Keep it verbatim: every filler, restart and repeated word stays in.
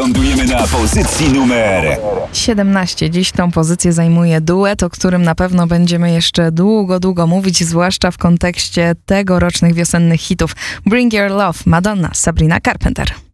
Lądujemy na pozycji numer siedemnaście. Dziś tą pozycję zajmuje duet, o którym na pewno będziemy jeszcze długo, długo mówić, zwłaszcza w kontekście tegorocznych wiosennych hitów. Bring Your Love, Madonna, Sabrina Carpenter.